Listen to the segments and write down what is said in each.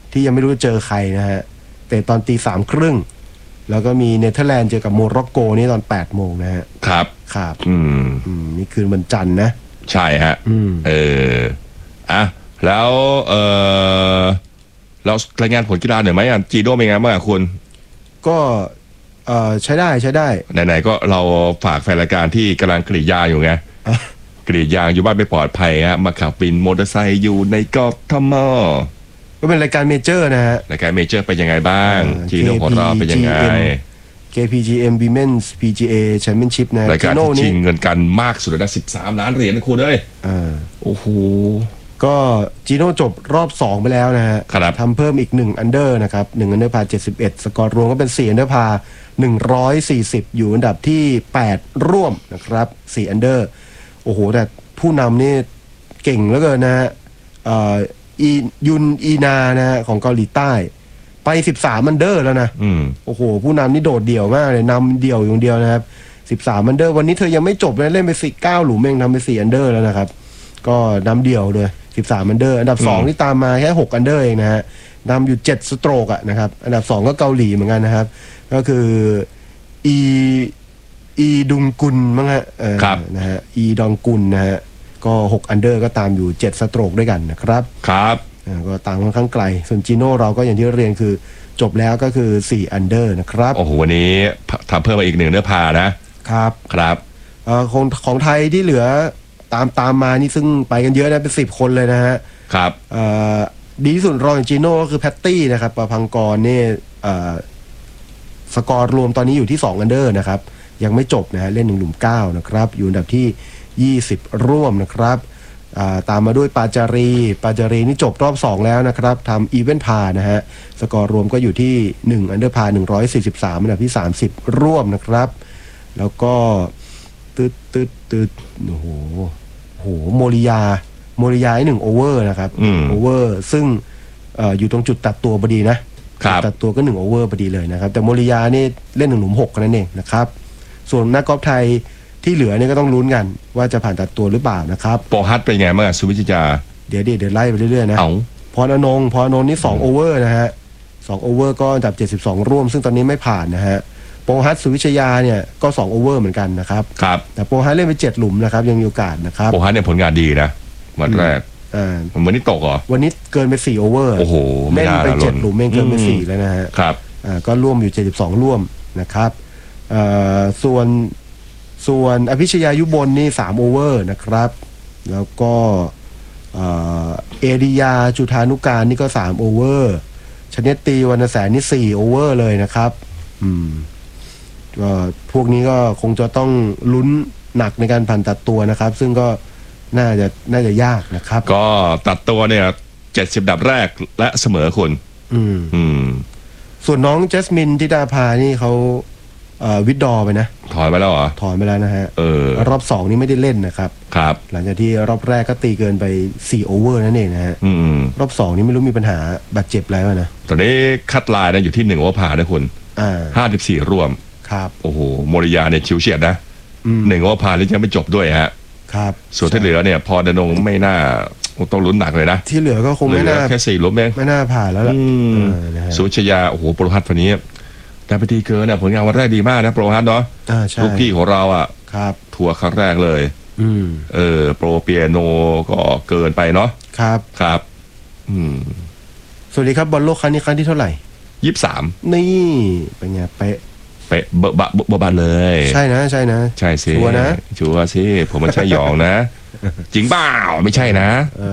ที่ยังไม่รู้จะเจอใครนะฮะแต่ตอนตี 3:30แล้วก็มีเนเธอร์แลนด์เจอกับโมร็อกโกนี่ตอน 8 โมงนะฮะครับครับนี่คืนวันจันทร์นะใช่ฮะอ่ะแล้วเรารายงานผลกีฬาหน่อยไหมจีโน่เป็นไงบ้างคุณก็ใช้ได้ไหนๆก็เราฝากแฟนรายการที่กำลังกรีดยางอยู่ไงกรีดยางอยู่บ้านไม่ปลอดภัยฮะมาขับวินมอเตอร์ไซค์อยู่ในกทม. ก็เป็นรายการเมเจอร์นะฮะรายการเมเจอร์เป็นยังไงบ้างจีโน่ของเราเป็นยังไง KPGM Women's PGA Championship นะรายการที่ชิงเงินกันมากสุดได้13 ล้านเหรียญนะคุณเอ้ยโอ้โหก็จีโน่จบรอบ2ไปแล้วนะฮะทำเพิ่มอีก1อันเดอร์นะครับ1อันเดอร์พา71สกอร์รวมก็เป็น4อันเดอร์พา140อยู่อันดับที่8ร่วมนะครับ4อันเดอร์โอ้โหแต่ผู้นำนี่เก่งเหลือเกินนะฮะยุนอีนานะฮะของเกาหลีใต้ไป13อันเดอร์แล้วนะโอ้โหผู้นำนี่โดดเดี่ยวมากเลยนำเดี่ยวอย่างเดียวนะครับ13อันเดอร์วันนี้เธอยังไม่จบเลยเล่นไป9หลุมเองทำไป4อันเดอร์แล้วนะครับก็นำเดี่ยวเลย13อันเดอร์อันดับ2นี่ตามมาแค่6อันเดอร์เองนะฮะนำอยู่7สโตรกอ่ะนะครับอันดับ2ก็เกาหลีเหมือนกันนะครับก็คืออีดุงกุลมั้งฮะนะฮะอีดองกุลนะฮะก็6อันเดอร์ก็ตามอยู่7สโตรกด้วยกันนะครับก็ตามค่อนข้างไกลส่วนจีโน่เราก็อย่างที่เรียนคือจบแล้วก็คือ4อันเดอร์นะครับโอ้โหวันนี้ทำเพิ่มมาอีก1เนื้อพานะครับของไทยที่เหลือตามมานี่ซึ่งไปกันเยอะนะเป็น10คนเลยนะฮะครับดีที่สุดรองจากจีโน่ก็คือแพตตี้นะครับประพังกรนี่สกอร์รวมตอนนี้อยู่ที่2อันเดอร์นะครับยังไม่จบนะฮะเล่น1หลุม9นะครับอยู่อันดับที่20ร่วมนะครับตามมาด้วยปาจารีนี่จบรอบ2แล้วนะครับทำอีเวนต์พานะฮะสกอร์รวมก็อยู่ที่1อันเดอร์พา143อันดับที่30ร่วมนะครับแล้วก็ตืดโอ้โหโมริยา1โอเวอร์นะครับโอเวอร์ซึ่งอยู่ตรงจุดตัดตัวพอดีนะตัดตัวก็1โอเวอร์พอดีเลยนะครับแต่โมริยานี่เล่น1หลุม6นั่นเองนะครับส่วนนักกอล์ฟไทยที่เหลือเนี่ยก็ต้องลุ้นกันว่าจะผ่านตัดตัวหรือเปล่านะครับโปรฮัทเป็นไงบ้างสุวิชยาเดี๋ยวไล่ไปเรื่อยๆนะพรอนงนี่2โอเวอร์นะฮะ2โอเวอร์ก็อันดับ72ร่วมซึ่งตอนนี้ไม่ผ่านนะฮะโปรฮัทสุวิชยาเนี่ยก็2โอเวอร์เหมือนกันนะครับแต่โปรฮัทเล่นไป7หลุมนะครับยังมีโอกาสนะครับโปรฮัทเนี่ยผลงานดีนะวันแรกวันนี้ตกเหรอวันนี้เกินไป4โอเวอร์โอ้โหเล่นไป7หลุมเองเกินไป4แล้วนะฮะครับก็ร่วมอยู่72ร่วมนะครับส่วนอภิชยายุบลนี่3โอเวอร์นะครับแล้วก็เอริยาจุธานุการนี่ก็3โอเวอร์ชเนตตีวรรณแสนนี่4โอเวอร์เลยนะครับก็พวกนี้ก็คงจะต้องลุ้นหนักในการผ่านตัดตัวนะครับซึ่งก็น่าจะยากนะครับก็ตัดตัวเนี่ย70ดับแรกและเสมอคนส่วนน้องเจสมินธิดาภานี่เขาวิดดอไปนะถอนไปแล้วเหรอถอนไปแล้วนะฮะรอบ2นี่ไม่ได้เล่นนะครับหลังจากที่รอบแรกก็ตีเกินไป4โอเวอร์นั่นเองนะฮะรอบ2นี่ไม่รู้มีปัญหาบาดเจ็บอะไรวะนะตอนนี้คัดลายนะอยู่ที่1โอเวอร์พานะคุณ54ร่วมครับโอ้โหโมริยาเนี่ยชิวเฉียดนะ1โอเวอร์พาแล้วยังไม่จบด้วยฮะครับส่วนที่เหลือเนี่ยพอดนงไม่น่าต้องลุ้นหนักเลยนะที่เหลือก็คงไม่น่าแค่4หลุมเองไม่น่าผ่านแล้วล่ะสุวิชยาโอ้โหโปรฮัทคนนี้แต่ไปทีเกินผลงานวันแรกดีมากนะโปรฮัทเนาะลูกพี่ของเราทัวร์ครั้งแรกเลยโปรเปียโนก็เกินไปเนาะครับสวัสดีครับบอลโลกครั้งนี้ครั้งที่เท่าไหร่ 23 นี่เป็นไงเป๊ะเบะเลยใช่นะใช่สิชัวร์สิผมมันใช่หยองนะจริงเปล่าไม่ใช่นะ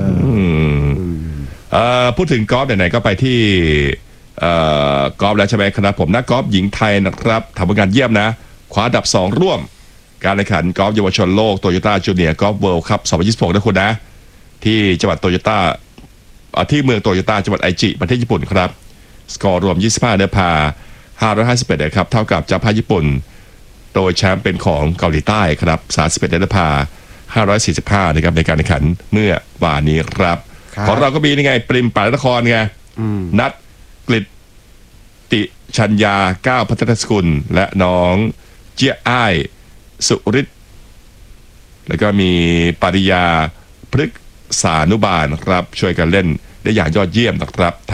พูดถึงกอล์ฟไหนๆก็ไปที่กอล์ฟแล้วใช่ไหมครับผมนักกอล์ฟหญิงไทยนะครับทำผลงานเยี่ยมนะคว้าอันดับ2ร่วมการแข่งขันกอล์ฟเยาวชนโลกโตโยต้าจูเนียร์กอล์ฟเวิลด์คัพ2026นะคุณนะที่จังหวัดโตโยต้าที่เมืองโตโยต้าจังหวัดไอจิประเทศญี่ปุ่นครับสกอร์รวม25เนื้อพา551นะครับเท่ากับเจ้าภาพญี่ปุ่นโดยแชมป์เป็นของเกาหลีใต้ครับ31เนื้อพา545นะครับในการแข่งขันเมื่อวานนี้ครับของเราก็มีนี่ไงปริมปานครไงนัดกฤษติชัญญาก้าวพัฒนสกุลและน้องเจี๊ยอ้ายสุริศแล้วก็มีปริยาพฤกษานุบาลครับช่วยกันเล่นได้อย่างยอดเยี่ยมนะครับ